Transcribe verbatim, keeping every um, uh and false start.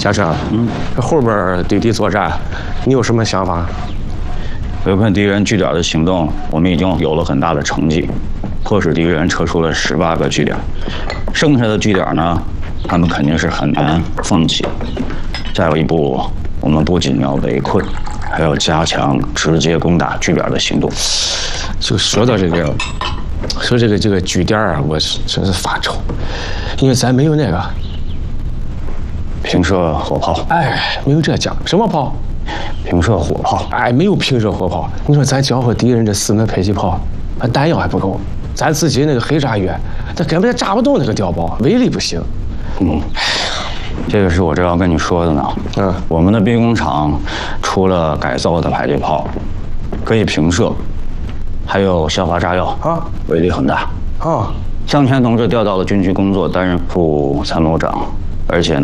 嘉诚，嗯，这后边对敌作战，你有什么想法？ 围困敌人据点的行动，我们已经有了很大的成绩，迫使敌人撤出了十八个据点，剩下的据点呢，他们肯定是很难放弃。再有一步，我们不仅要围困，还要加强直接攻打据点的行动。 就说到这个，说这个这个据点啊，我是真是发愁，因为咱没有那个平射火炮。 哎，没有这讲什么炮？ 平射火炮。 哎，没有平射火炮。你说咱缴获敌人这四门迫击炮，啊，弹药还不够。咱自己那个黑炸药，它根本就炸不动那个碉堡，威力不行。 嗯，这个是我正要跟你说的呢。 嗯， 我们的兵工厂除了改造的迫击炮可以平射，还有消化炸药啊， 威力很大。 啊， 向前同志调到了军区工作，担任副参谋长，而且呢。